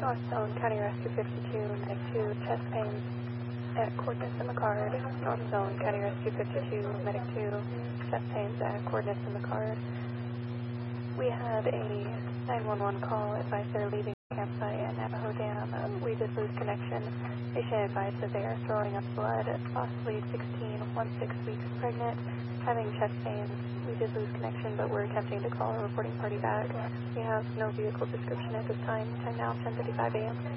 North Zone, County Rescue 52, Medic 2, chest pains at coordinates in the card. North Zone, County Rescue 52, Medic 2, chest pains at coordinates in the card. We had a 911 call advised they're leaving the campsite at Navajo Dam. We did lose connection. Patient advised that they are throwing up blood, possibly 16 weeks pregnant, having chest pains. We did lose connection, but we're attempting to call a reporting party back. We have no vehicle description at this time. Time now, 10:35 a.m.